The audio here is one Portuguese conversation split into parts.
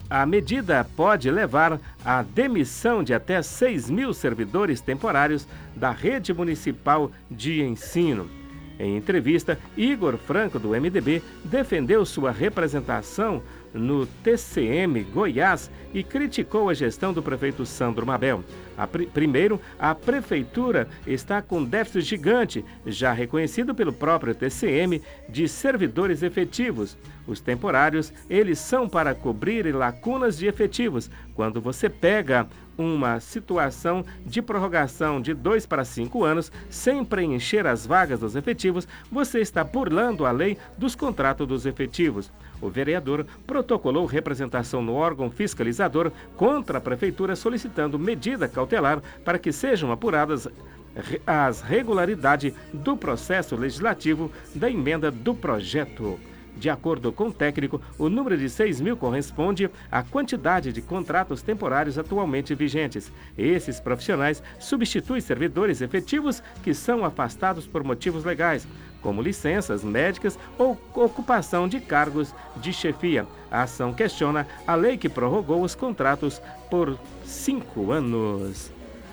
A medida pode levar à demissão de até 6.000 servidores temporários da rede municipal de ensino. Em entrevista, Igor Franco, do MDB, defendeu sua representação no TCM Goiás e criticou a gestão do prefeito Sandro Mabel. Primeiro, a prefeitura está com déficit gigante, já reconhecido pelo próprio TCM, de servidores efetivos. Os temporários, eles são para cobrir lacunas de efetivos. Quando você pega uma situação de prorrogação de 2 para 5 anos, sem preencher as vagas dos efetivos, você está burlando a lei dos contratos dos efetivos. O vereador protocolou representação no órgão fiscalizador contra a prefeitura, solicitando medida cautelar para que sejam apuradas as regularidades do processo legislativo da emenda do projeto. De acordo com o técnico, o número de 6.000 corresponde à quantidade de contratos temporários atualmente vigentes. Esses profissionais substituem servidores efetivos que são afastados por motivos legais, como licenças médicas ou ocupação de cargos de chefia. A ação questiona a lei que prorrogou os contratos por 5 anos.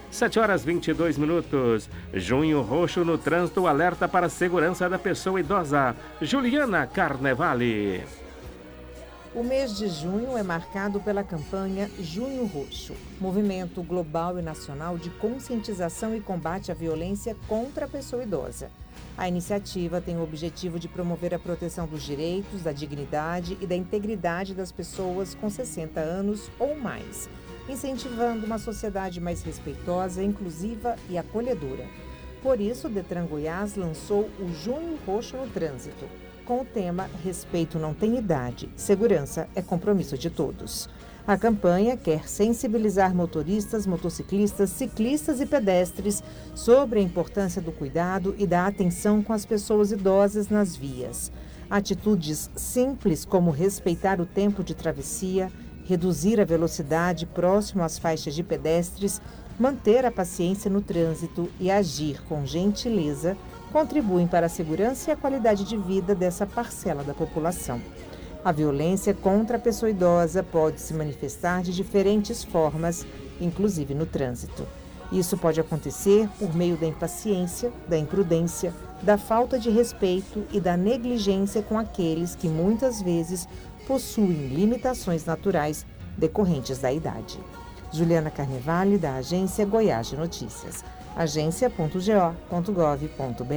7h22. Junho Roxo no trânsito alerta para a segurança da pessoa idosa. Juliana Carnevale. O mês de junho é marcado pela campanha Junho Roxo, movimento global e nacional de conscientização e combate à violência contra a pessoa idosa. A iniciativa tem o objetivo de promover a proteção dos direitos, da dignidade e da integridade das pessoas com 60 anos ou mais, incentivando uma sociedade mais respeitosa, inclusiva e acolhedora. Por isso, o Detran Goiás lançou o Junho Roxo no Trânsito, com o tema Respeito não tem idade, segurança é compromisso de todos. A campanha quer sensibilizar motoristas, motociclistas, ciclistas e pedestres sobre a importância do cuidado e da atenção com as pessoas idosas nas vias. Atitudes simples como respeitar o tempo de travessia, reduzir a velocidade próximo às faixas de pedestres, manter a paciência no trânsito e agir com gentileza contribuem para a segurança e a qualidade de vida dessa parcela da população. A violência contra a pessoa idosa pode se manifestar de diferentes formas, inclusive no trânsito. Isso pode acontecer por meio da impaciência, da imprudência, da falta de respeito e da negligência com aqueles que muitas vezes possuem limitações naturais decorrentes da idade. Juliana Carnevale, da Agência Goiás de Notícias. agência.go.gov.br.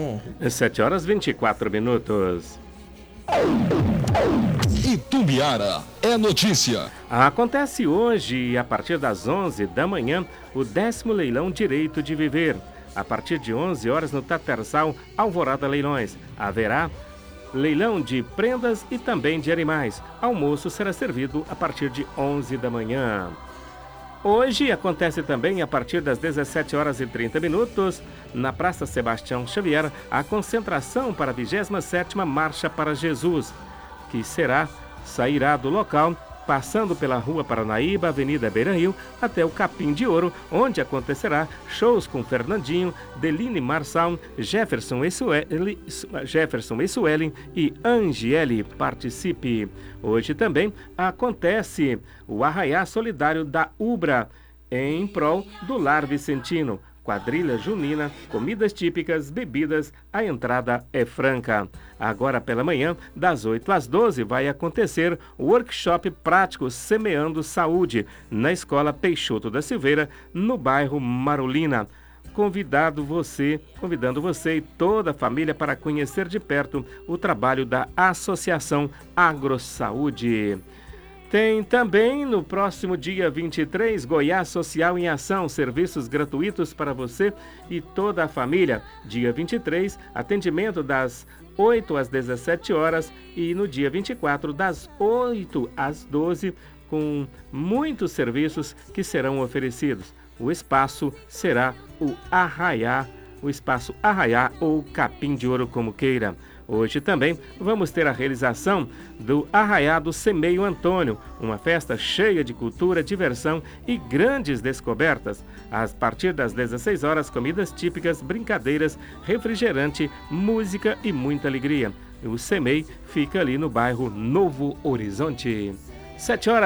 7h24. Itumbiara é notícia. Acontece hoje, a partir das 11 da manhã, o 10º leilão Direito de Viver. A partir de 11 horas no Tatersal Alvorada Leilões. Haverá leilão de prendas e também de animais. Almoço será servido a partir de 11 da manhã. Hoje acontece também, a partir das 17h30, na Praça Sebastião Xavier, a concentração para a 27ª Marcha para Jesus, que sairá do local, passando pela Rua Paranaíba, Avenida Beira-Rio, até o Capim de Ouro, onde acontecerá shows com Fernandinho, Deline Marçal, Jefferson e Suelen e Angiele. Participe. Hoje também acontece o Arraiá Solidário da Ubra, em prol do Lar Vicentino. Quadrilha junina, comidas típicas, bebidas, a entrada é franca. Agora pela manhã, das 8 às 12, vai acontecer o workshop prático Semeando Saúde, na Escola Peixoto da Silveira, no bairro Marolina. Convidando você e toda a família para conhecer de perto o trabalho da Associação AgroSaúde. Tem também no próximo dia 23, Goiás Social em Ação, serviços gratuitos para você e toda a família. Dia 23, atendimento das 8 às 17 horas e no dia 24, das 8 às 12, com muitos serviços que serão oferecidos. O espaço será o Espaço Arraiá ou Capim de Ouro, como queira. Hoje também vamos ter a realização do Arraiá do Semeio Antônio, uma festa cheia de cultura, diversão e grandes descobertas. A partir das 16 horas, comidas típicas, brincadeiras, refrigerante, música e muita alegria. O Semei fica ali no bairro Novo Horizonte. 7h.